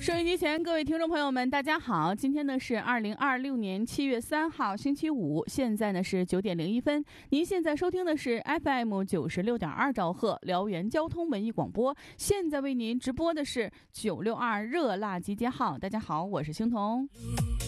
收音机前各位听众朋友们大家好，今天呢是2026年7月3号星期五，现在呢是9点01分。您现在收听的是 FM 96.2兆赫辽源交通文艺广播，现在为您直播的是962热辣集结号。大家好，我是星彤。